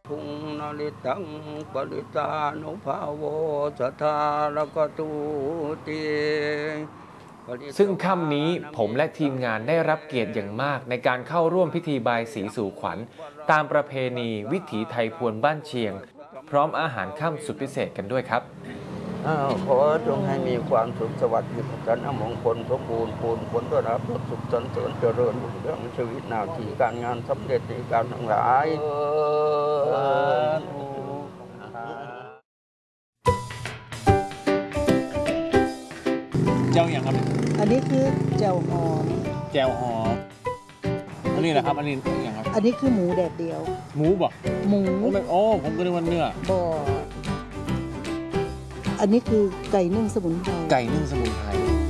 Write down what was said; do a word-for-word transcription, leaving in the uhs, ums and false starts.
ทุงนาริตังปริตานุภาโวสัทธาลกตูติซึ่งค่ำนี้ผมและทีมงานได้รับเกียรติอย่างมากในการเข้าร่วมพิธีบายสีสู่ขวัญตามประเพณีวิถีไทยพวนบ้านเชียงพร้อมอาหารค่ำสุดพิเศษกันด้วยครับขอจงให้มีความสุขสวัสดิ์มีพัฒนามงคลสมบูรณ์ปูนผลด้วยรับสุขสันต์เจริญรุ่งเรืองชีวิตนาทีการงานสำเร็จในการทั้งหลายเจ้าอย่างครับอันนี้คือแจ่วหอมแจ่วหอมอันนี้แหละครับอันนี้อย่างครับอันนี้คือหมูแดดเดียวหมูบ่หมูโอ้ไม่โอ้ผมก็นึกว่าเนื้อบ่อันนี้คือไก่นึ่งสมุนไพรไก่นึ่งสมุนไพร